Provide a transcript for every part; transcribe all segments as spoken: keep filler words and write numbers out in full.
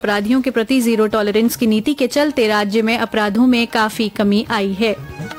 अपराधियों के प्रति जीरो टॉलरेंस की नीति के चलते राज्य में अपराधों में काफी कमी आई है।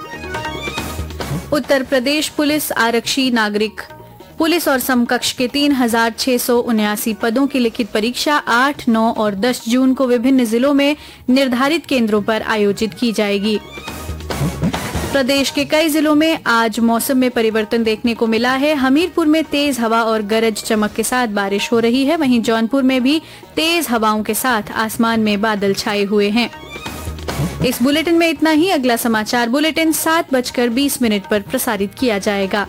उत्तर प्रदेश पुलिस आरक्षी नागरिक पुलिस और समकक्ष के तीन हजार छह सौ उन्यासी पदों की लिखित परीक्षा आठ, नौ और दस जून को विभिन्न जिलों में निर्धारित केंद्रों पर आयोजित की जाएगी। प्रदेश के कई जिलों में आज मौसम में परिवर्तन देखने को मिला है। हमीरपुर में तेज हवा और गरज चमक के साथ बारिश हो रही है। वहीं जौनपुर में भी तेज हवाओं के साथ आसमान में बादल छाए हुए हैं। इस बुलेटिन में इतना ही। अगला समाचार बुलेटिन सात बजकर बीस मिनट पर प्रसारित किया जाएगा।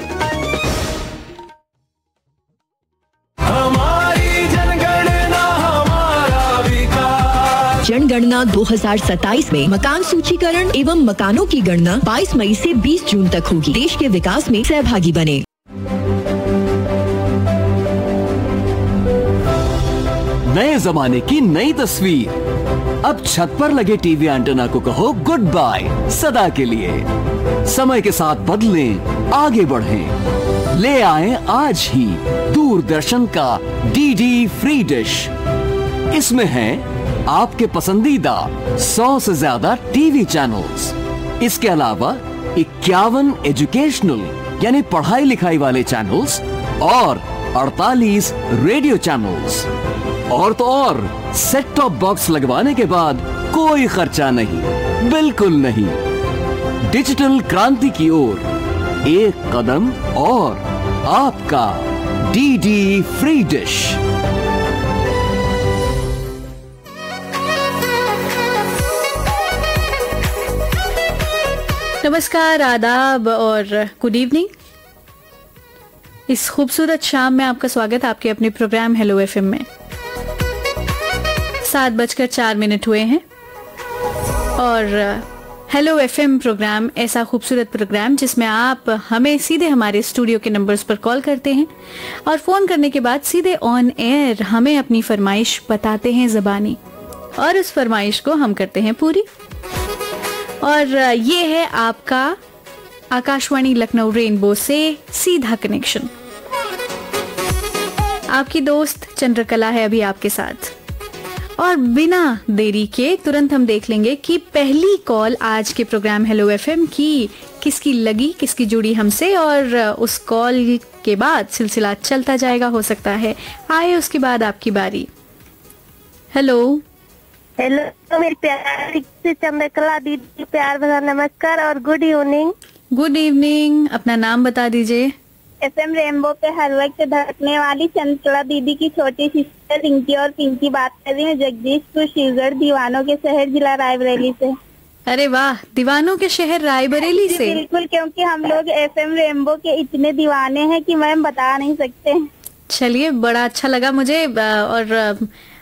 जनगणना दो हज़ार सत्ताईस में मकान सूचीकरण एवं मकानों की गणना बाईस मई से बीस जून तक होगी। देश के विकास में सहभागी बने। नए जमाने की नई तस्वीर। अब छत पर लगे टीवी एंटेना को कहो गुड बाय सदा के लिए। समय के साथ बदलें, आगे बढ़ें। ले आएं आज ही दूरदर्शन का डीडी फ्री डिश। इसमें है आपके पसंदीदा सौ से ज्यादा टीवी चैनल्स। इसके अलावा इक्यावन एजुकेशनल यानी पढ़ाई लिखाई वाले चैनल्स और अड़तालीस रेडियो चैनल्स। और तो और सेट टॉप बॉक्स लगवाने के बाद कोई खर्चा नहीं, बिल्कुल नहीं। डिजिटल क्रांति की ओर एक कदम और आपका डीडी फ्री डिश। नमस्कार, आदाब और गुड इवनिंग। इस खूबसूरत शाम में आपका स्वागत आपके अपने प्रोग्राम हेलो एफएम में। सात बजकर चार मिनट हुए हैं और हेलो एफएम प्रोग्राम ऐसा खूबसूरत प्रोग्राम जिसमें आप हमें सीधे हमारे स्टूडियो के नंबर्स पर कॉल करते हैं और फोन करने के बाद सीधे ऑन एयर हमें अपनी फरमाइश बताते हैं ज़बानी, और उस फरमाइश को हम करते हैं पूरी। और ये है आपका आकाशवाणी लखनऊ रेनबो से सीधा कनेक्शन। आपकी दोस्त चंद्रकला है अभी आपके साथ, और बिना देरी के तुरंत हम देख लेंगे कि पहली कॉल आज के प्रोग्राम हेलो एफएम की किसकी लगी, किसकी जुड़ी हमसे, और उस कॉल के बाद सिलसिला चलता जाएगा। हो सकता है आए उसके बाद आपकी बारी। हेलो हेलो तो मेरी प्यारी चंद्रकला दीदी, प्यार भरा नमस्कार और गुड इवनिंग। Good evening. अपना नाम बता दीजिए। एफएम रेनबो पे हर वक्त धड़कने वाली चंद्रकला दीदी की छोटी सिस्टर रिंकी और पिंकी बात कर रही हूँ, जगदीशपुर शिवगढ़ दीवानों के शहर जिला रायबरेली से। अरे वाह, दीवानों के शहर रायबरेली से। बिल्कुल, क्योंकि हम लोग एफएम रेनबो के इतने दीवाने हैं कि मैम बता नहीं सकते। चलिए, बड़ा अच्छा लगा मुझे, और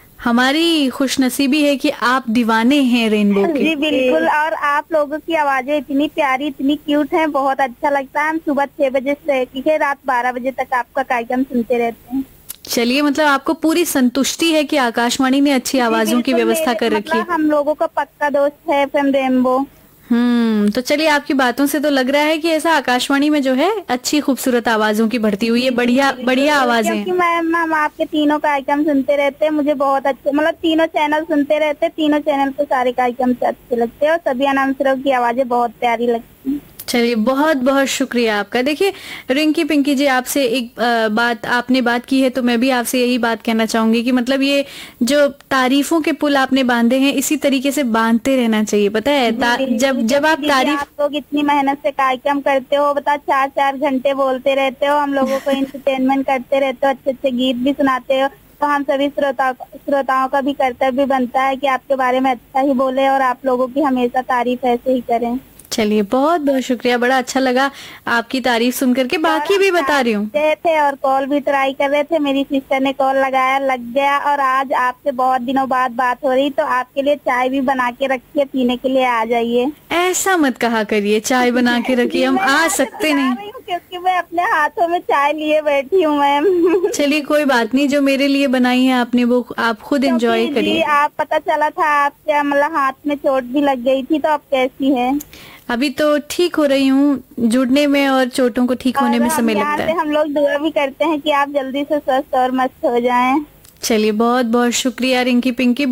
हमारी खुशनसीबी है कि आप दीवाने हैं रेनबो के। जी बिल्कुल, और आप लोगों की आवाजें इतनी प्यारी, इतनी क्यूट हैं, बहुत अच्छा लगता है। हम सुबह छह बजे से लेकर रात बारह बजे तक आपका कार्यक्रम सुनते रहते हैं। चलिए, मतलब आपको पूरी संतुष्टि है कि आकाशवाणी ने अच्छी आवाजों की व्यवस्था कर रखी है। हम लोगों का पक्का दोस्त है एफएम रेनबो। हम्म तो चलिए, आपकी बातों से तो लग रहा है कि ऐसा आकाशवाणी में जो है अच्छी खूबसूरत आवाजों की भर्ती हुई है। बढ़िया बढ़िया आवाजें। क्योंकि मैम हम आपके तीनों कार्यक्रम सुनते रहते हैं, मुझे बहुत अच्छे, मतलब तीनों चैनल सुनते रहते हैं, तीनों चैनल पे सारे कार्यक्रम से अच्छे लगते हैं और सभी अनाउंसरों की आवाजें बहुत प्यारी लगती हैं। चलिए, बहुत बहुत शुक्रिया आपका। देखिए रिंकी पिंकी जी, आपसे एक आ, बात आपने बात की है तो मैं भी आपसे यही बात कहना चाहूंगी कि मतलब ये जो तारीफों के पुल आपने बांधे हैं इसी तरीके से बांधते रहना चाहिए। पता है, जब जब आप तारीफ, आप लोग इतनी मेहनत से कार्यक्रम करते हो, बता चार चार घंटे बोलते रहते हो, हम लोगों को एंटरटेनमेंट करते रहते हो, अच्छे अच्छे गीत भी सुनाते हो, तो हम सभी श्रोता श्रोताओं का भी कर्तव्य बनता है कि आपके बारे में अच्छा ही बोले और आप लोगों की हमेशा तारीफ ऐसे ही करें। चलिए, बहुत बहुत शुक्रिया, बड़ा अच्छा लगा आपकी तारीफ सुन करके। बाकी भी बता रही हूँ थे और कॉल भी ट्राई कर रहे थे, मेरी सिस्टर ने कॉल लगाया, लग गया, और आज आपसे बहुत दिनों बाद बात हो रही, तो आपके लिए चाय भी बना के रखी है, पीने के लिए आ जाइए। ऐसा मत कहा करिए, चाय बना के रखिए, हम आ सकते नहीं क्योंकि मैं अपने हाथों में चाय लिए बैठी हूँ मैम। चलिए, कोई बात नहीं, जो मेरे लिए बनाई है आपने वो आप खुद एंजॉय करिए। आप, पता चला था आपके मतलब हाथ में चोट भी लग गई थी, तो आप कैसी है? अभी तो ठीक हो रही हूँ, जुड़ने में और चोटों को ठीक होने में समय लगता है। हम लोग दुआ भी करते हैं कि आप जल्दी से स्वस्थ और मस्त हो जाएं। चलिए बहुत बहुत शुक्रिया रिंकी पिंकी।